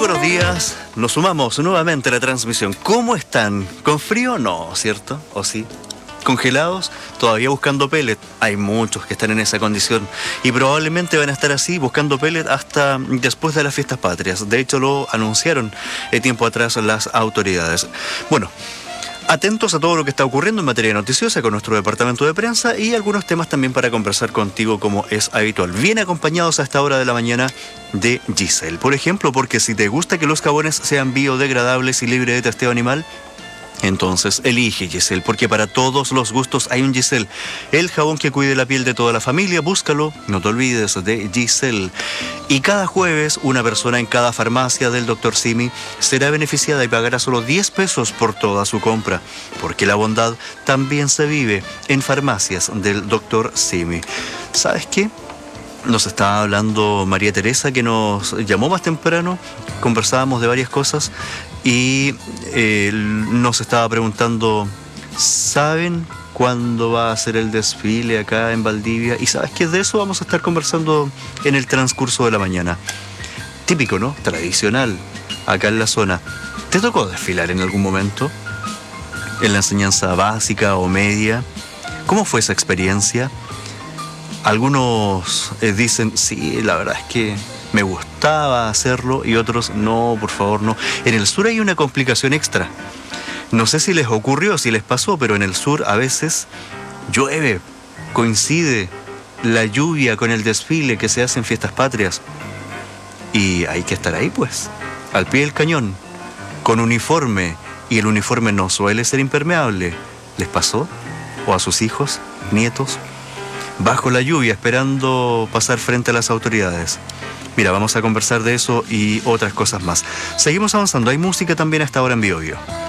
buenos días, nos sumamos nuevamente a la transmisión. ¿Cómo están? ¿Con frío? No, ¿cierto? ¿O sí? ¿Congelados? Todavía buscando pellet. Hay muchos que están en esa condición y probablemente van a estar así buscando pellet hasta después de las fiestas patrias. De hecho lo anunciaron tiempo atrás las autoridades. Bueno, atentos a todo lo que está ocurriendo en materia noticiosa con nuestro departamento de prensa y algunos temas también para conversar contigo como es habitual. Bien acompañados a esta hora de la mañana de Giselle. Por ejemplo, porque si te gusta que los jabones sean biodegradables y libres de testeo animal, entonces elige Giselle, porque para todos los gustos hay un Giselle. El jabón que cuide la piel de toda la familia, búscalo, no te olvides de Giselle. Y cada jueves, una persona en cada farmacia del Dr. Simi será beneficiada y pagará solo 10 pesos por toda su compra, porque la bondad también se vive en farmacias del Dr. Simi. ¿Sabes qué? Nos estaba hablando María Teresa, que nos llamó más temprano, conversábamos de varias cosas y nos estaba preguntando, ¿saben cuándo va a ser el desfile acá en Valdivia? Y sabes que de eso vamos a estar conversando en el transcurso de la mañana. Típico, ¿no? Tradicional, acá en la zona. ¿Te tocó desfilar en algún momento? ¿En la enseñanza básica o media? ¿Cómo fue esa experiencia? Algunos dicen, sí, la verdad es que me gustaba hacerlo, y otros, no, por favor, no. En el sur hay una complicación extra. No sé si les ocurrió, si les pasó, pero en el sur a veces llueve, coincide la lluvia con el desfile que se hace en fiestas patrias. Y hay que estar ahí, pues, al pie del cañón, con uniforme, y el uniforme no suele ser impermeable. ¿Les pasó? ¿O a sus hijos, nietos? Bajo la lluvia, esperando pasar frente a las autoridades. Mira, vamos a conversar de eso y otras cosas más. Seguimos avanzando, hay música también a esta hora en Biobío.